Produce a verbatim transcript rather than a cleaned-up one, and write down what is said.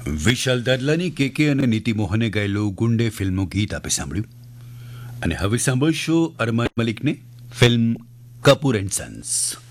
વિશાલ દાદલાની કેકે અને નીતિ મોહને ગાયેલું ગુંડે ફિલ્મનું ગીત આપે સાંભળ્યું અને હવે સાંભળશો અરમાન મલિકને ફિલ્મ કપૂર એન્ડ સન્સ.